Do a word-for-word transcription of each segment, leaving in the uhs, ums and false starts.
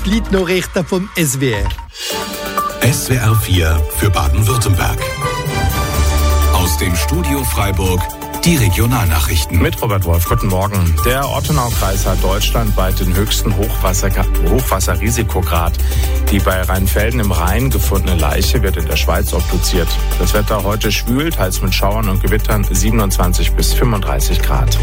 Fleet-Nachrichten vom S W R. S W R vier für Baden-Württemberg. Aus dem Studio Freiburg die Regionalnachrichten. Mit Robert Wolf, guten Morgen. Der Ortenaukreis hat deutschlandweit den höchsten Hochwasser- Hochwasserrisikograd. Die bei Rheinfelden im Rhein gefundene Leiche wird in der Schweiz obduziert. Das Wetter heute schwül, teils mit Schauern und Gewittern, siebenundzwanzig bis fünfunddreißig Grad.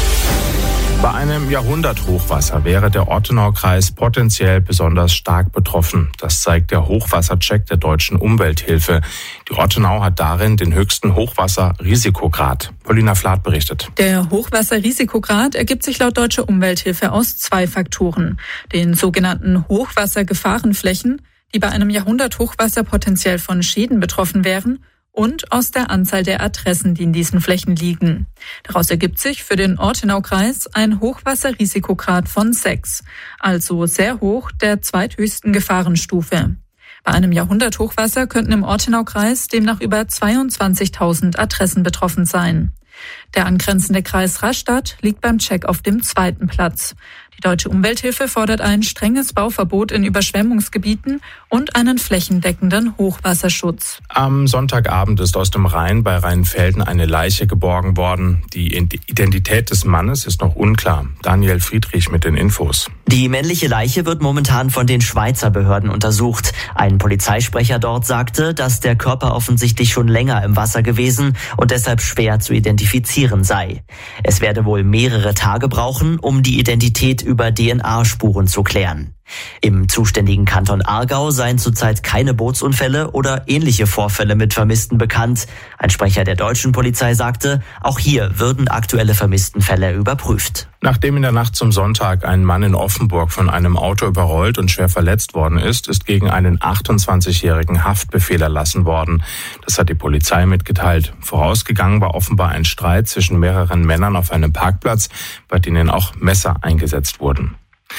Bei einem Jahrhunderthochwasser wäre der Ortenaukreis potenziell besonders stark betroffen. Das zeigt der Hochwassercheck der Deutschen Umwelthilfe. Die Ortenau hat darin den höchsten Hochwasserrisikograd. Paulina Flath berichtet. Der Hochwasserrisikograd ergibt sich laut Deutscher Umwelthilfe aus zwei Faktoren. Den sogenannten Hochwassergefahrenflächen, die bei einem Jahrhunderthochwasser potenziell von Schäden betroffen wären, und aus der Anzahl der Adressen, die in diesen Flächen liegen. Daraus ergibt sich für den Ortenaukreis ein Hochwasserrisikograd von sechs, also sehr hoch, der zweithöchsten Gefahrenstufe. Bei einem Jahrhunderthochwasser könnten im Ortenaukreis demnach über zweiundzwanzigtausend Adressen betroffen sein. Der angrenzende Kreis Rastatt liegt beim Check auf dem zweiten Platz. Die Deutsche Umwelthilfe fordert ein strenges Bauverbot in Überschwemmungsgebieten und einen flächendeckenden Hochwasserschutz. Am Sonntagabend ist aus dem Rhein bei Rheinfelden eine Leiche geborgen worden. Die Identität des Mannes ist noch unklar. Daniel Friedrich mit den Infos. Die männliche Leiche wird momentan von den Schweizer Behörden untersucht. Ein Polizeisprecher dort sagte, dass der Körper offensichtlich schon länger im Wasser gewesen und deshalb schwer zu identifizieren sei. Es werde wohl mehrere Tage brauchen, um die Identität über D N A-Spuren zu klären. Im zuständigen Kanton Aargau seien zurzeit keine Bootsunfälle oder ähnliche Vorfälle mit Vermissten bekannt. Ein Sprecher der deutschen Polizei sagte, auch hier würden aktuelle Vermisstenfälle überprüft. Nachdem in der Nacht zum Sonntag ein Mann in Offenburg von einem Auto überrollt und schwer verletzt worden ist, ist gegen einen achtundzwanzigjährigen Haftbefehl erlassen worden. Das hat die Polizei mitgeteilt. Vorausgegangen war offenbar ein Streit zwischen mehreren Männern auf einem Parkplatz, bei denen auch Messer eingesetzt wurden.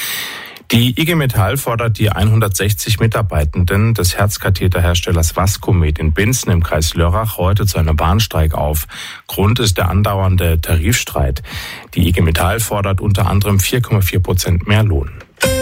Die I G Metall fordert die hundertsechzig Mitarbeitenden des Herzkatheterherstellers Vascomed in Binzen im Kreis Lörrach heute zu einem Warnstreik auf. Grund ist der andauernde Tarifstreit. Die I G Metall fordert unter anderem vier Komma vier Prozent mehr Lohn.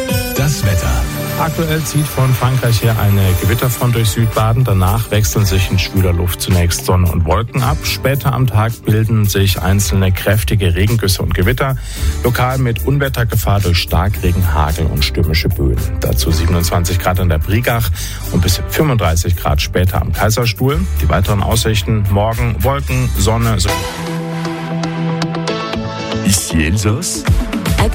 Das Wetter. Aktuell zieht von Frankreich her eine Gewitterfront durch Südbaden. Danach wechseln sich in schwüler Luft zunächst Sonne und Wolken ab. Später am Tag bilden sich einzelne kräftige Regengüsse und Gewitter. Lokal mit Unwettergefahr durch Starkregen, Hagel und stürmische Böen. Dazu siebenundzwanzig Grad an der Brigach und bis fünfunddreißig Grad später am Kaiserstuhl. Die weiteren Aussichten: morgen Wolken, Sonne. Ici Elsass.